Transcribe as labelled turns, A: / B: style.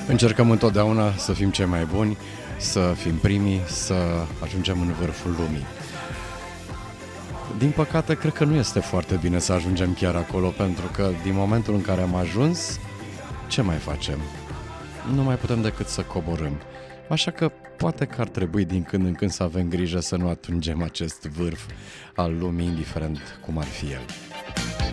A: Încercăm întotdeauna să fim cei mai buni, să fim primii, să ajungem în vârful lumii. Din păcate, cred că nu este foarte bine să ajungem chiar acolo, pentru că din momentul în care am ajuns, ce mai facem? Nu mai putem decât să coborâm. Așa că poate că ar trebui din când în când să avem grijă să nu atingem acest vârf al lumii, indiferent cum ar fi el.